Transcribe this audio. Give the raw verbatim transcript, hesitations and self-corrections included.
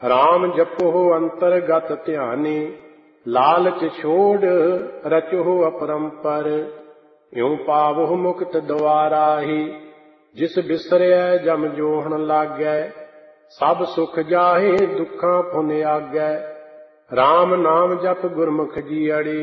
ਰਾਮ ਜਪੋ ਅੰਤਰਗਤ ਧਿਆਨੀ, ਲਾਲਚ ਛੋੜ ਰਚੋ ਅਪਰੰਪਰ। ਇਉ ਪਾਵਹੁ ਮੁਕਤ ਦੁਆਰਾਹੀ, ਜਿਸ ਬਿਸਰਿਐ ਜਮ ਜੋਹਣ ਲਾਗੈ। ਸਭ ਸੁਖ ਜਾਹੇ ਦੁੱਖਾਂ ਪੁਨ ਆਗੈ, ਰਾਮ ਨਾਮ ਜਪ ਗੁਰਮੁਖ ਜੀਅੜੀ।